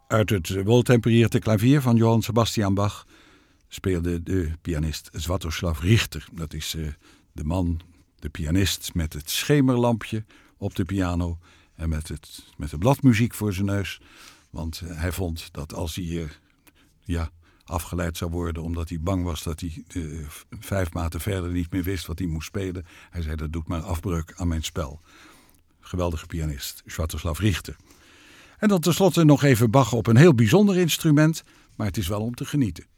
Uit het woltemperierten klavier van Johann Sebastian Bach speelde de pianist Swiatoslav Richter. Dat is de pianist met het schemerlampje op de piano en met de bladmuziek voor zijn neus. Want hij vond dat als hij afgeleid zou worden omdat hij bang was dat hij 5 maten verder niet meer wist wat hij moest spelen. Hij zei, dat doet maar afbreuk aan mijn spel. Geweldige pianist, Swiatoslav Richter. En dan tenslotte nog even Bach op een heel bijzonder instrument, maar het is wel om te genieten.